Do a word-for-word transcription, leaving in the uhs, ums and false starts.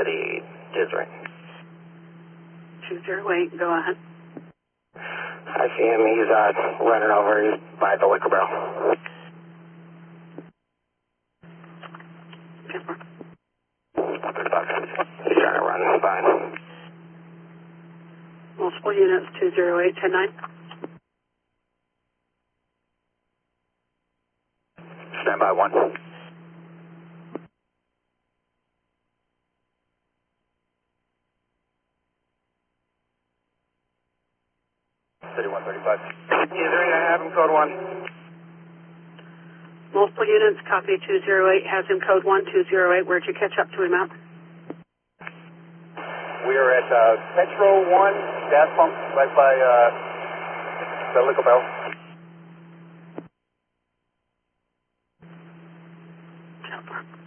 City, Disney. two zero eight, go ahead. I see him. He's uh, running over. He's by the liquor barrel. thirty bucks. He's trying to run. Fine. Multiple units, two zero eight, ten nine. Stand by one. thirty-one thirty-five. User, I have him code one. Multiple units, copy two zero eight, has him code one two zero eight. Where'd you catch up to him at? We are at uh, Petro one, gas pump, right by uh, the liquor barrel.